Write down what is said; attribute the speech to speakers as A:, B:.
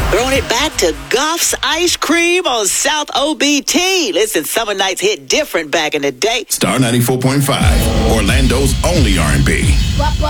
A: Throwing it back to Goff's Ice Cream on South OBT. Listen, summer nights hit different back in the day.
B: Star 94.5, Orlando's only R&B.